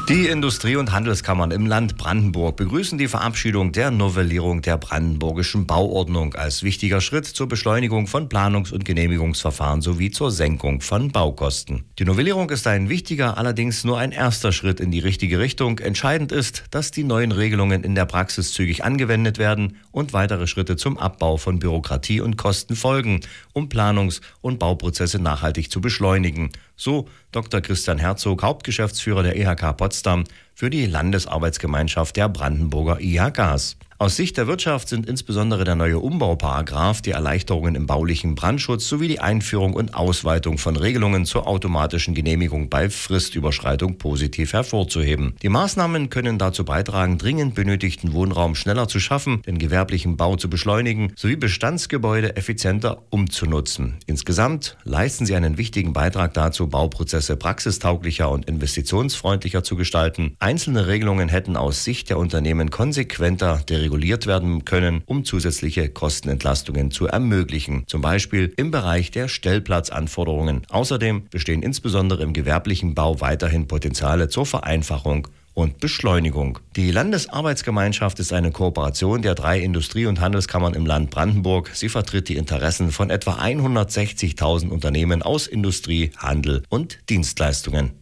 Die Industrie- und Handelskammern im Land Brandenburg begrüßen die Verabschiedung der Novellierung der brandenburgischen Bauordnung als wichtiger Schritt zur Beschleunigung von Planungs- und Genehmigungsverfahren sowie zur Senkung von Baukosten. Die Novellierung ist ein wichtiger, allerdings nur ein erster Schritt in die richtige Richtung. Entscheidend ist, dass die neuen Regelungen in der Praxis zügig angewendet werden und weitere Schritte zum Abbau von Bürokratie und Kosten folgen, um Planungs- und Bauprozesse nachhaltig zu beschleunigen. So Dr. Christian Herzog, Hauptgeschäftsführer der IHK Potsdam für die Landesarbeitsgemeinschaft der Brandenburger IHKs. Aus Sicht der Wirtschaft sind insbesondere der neue Umbauparagraf, die Erleichterungen im baulichen Brandschutz sowie die Einführung und Ausweitung von Regelungen zur automatischen Genehmigung bei Fristüberschreitung positiv hervorzuheben. Die Maßnahmen können dazu beitragen, dringend benötigten Wohnraum schneller zu schaffen, den gewerblichen Bau zu beschleunigen sowie Bestandsgebäude effizienter umzunutzen. Insgesamt leisten sie einen wichtigen Beitrag dazu, Bauprozesse praxistauglicher und investitionsfreundlicher zu gestalten. Einzelne Regelungen hätten aus Sicht der Unternehmen konsequenter dereguliert werden können, um zusätzliche Kostenentlastungen zu ermöglichen, zum Beispiel im Bereich der Stellplatzanforderungen. Außerdem bestehen insbesondere im gewerblichen Bau weiterhin Potenziale zur Vereinfachung und Beschleunigung. Die Landesarbeitsgemeinschaft ist eine Kooperation der 3 Industrie- und Handelskammern im Land Brandenburg. Sie vertritt die Interessen von etwa 160.000 Unternehmen aus Industrie, Handel und Dienstleistungen.